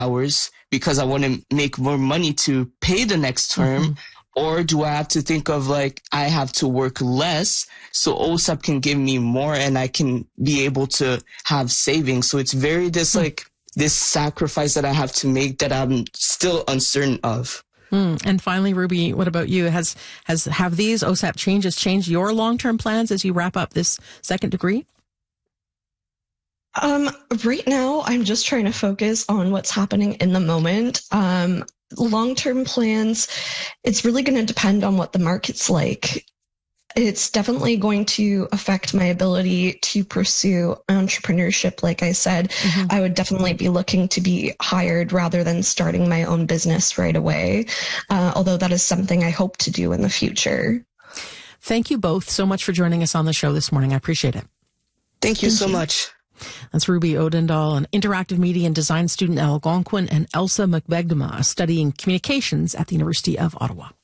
hours because I want to make more money to pay the next term? Or do I have to think of like, I have to work less so OSAP can give me more and I can be able to have savings? So it's very this sacrifice that I have to make that I'm still uncertain of. And finally, Ruby, what about you? Have these OSAP changes changed your long-term plans as you wrap up this second degree? Right now, I'm just trying to focus on what's happening in the moment. Long-term plans, it's really going to depend on what the market's like. It's definitely going to affect my ability to pursue entrepreneurship. Like I said, I would definitely be looking to be hired rather than starting my own business right away. Although that is something I hope to do in the future. Thank you both so much for joining us on the show this morning. I appreciate it. Thank you so much. That's Ruby Odendahl, an interactive media and design student at Algonquin, and Elsa McBegdema, studying communications at the University of Ottawa.